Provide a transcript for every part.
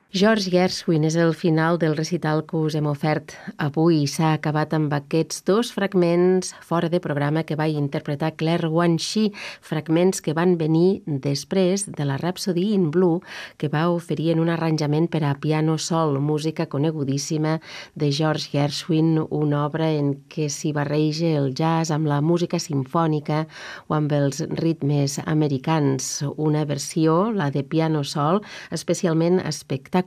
George Gershwin és el final del recital que us hem ofert avui. S'ha acabat amb aquests dos fragments fora de programa que va interpretar Claire Wanshi, fragments que van venir després de la Rhapsody in Blue que va oferir en un arranjament per a piano sol, música conegudíssima de George Gershwin, una obra en què s'hi barreja el jazz amb la música simfònica o amb els ritmes americans. Una versió, la de piano sol, especialment espectacular,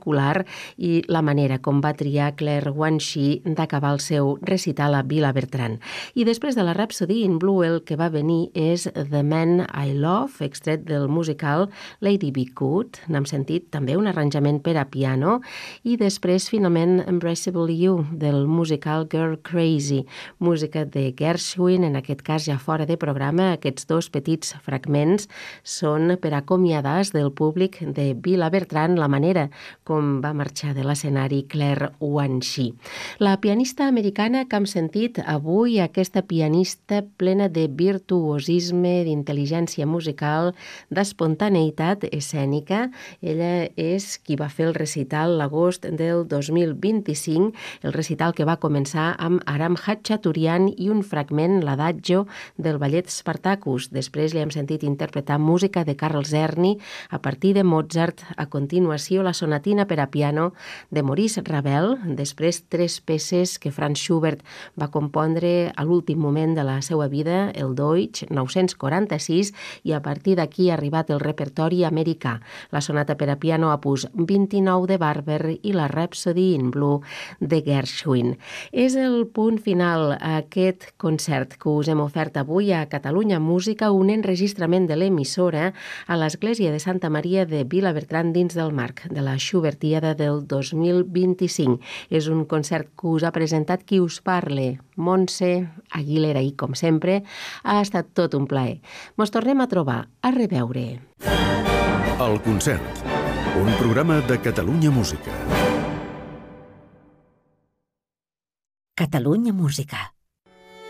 i la manera com va triar Claire Wanshi d'acabar el seu recital a Vila Bertran. I després de la Rhapsody in Blue el que va venir és The Man I Love, extret del musical Lady Be Good. N'hem sentit també un arranjament per a piano i després finalment Embraceable You del musical Girl Crazy, música de Gershwin, en aquest cas ja fora de programa. Aquests dos petits fragments són per acomiadar-se del públic de Vila Bertran, la manera com va marxar de l'escenari Claire Wanshi. La pianista americana que hem sentit avui, aquesta pianista plena de virtuosisme, d'intel·ligència musical, d'espontaneïtat escènica. Ella és qui va fer el recital l'agost del 2025, el recital que va començar amb Aram Khachaturian i un fragment, l'adagio del ballet Spartacus. Després li hem sentit interpretar música de Carl Czerny a partir de Mozart, a continuació la sonatina per a piano de Maurice Ravel, després tres peces que Franz Schubert va compondre a l'últim moment de la seva vida, el Deutsch, 946, i a partir d'aquí ha arribat el repertori americà, la sonata per a piano opus 29 de Barber i la Rhapsody in Blue de Gershwin. És el punt final a aquest concert que us hem ofert avui a Catalunya Música, un enregistrament de l'emissora a l'Església de Santa Maria de Vila Bertran dins del marc de la Schubertiada del 2025. És un concert que us ha presentat qui us parle, Montse Aguilera, i com sempre ha estat tot un plaer. Mos tornem a trobar. A reveure. El concert, un programa de Catalunya Música. Catalunya Música.